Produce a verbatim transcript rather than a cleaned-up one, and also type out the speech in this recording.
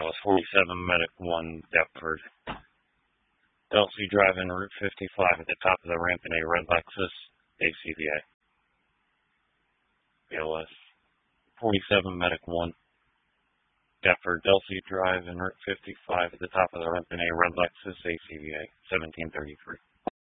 That was forty-seven Medic one, Deptford. Delsey driving Route fifty-five at the top of the ramp in a red Lexus, A C V A. B L S. forty-seven Medic one, Deptford. Delsey driving Route fifty-five at the top of the ramp in a red Lexus, A C V A, seventeen thirty-three.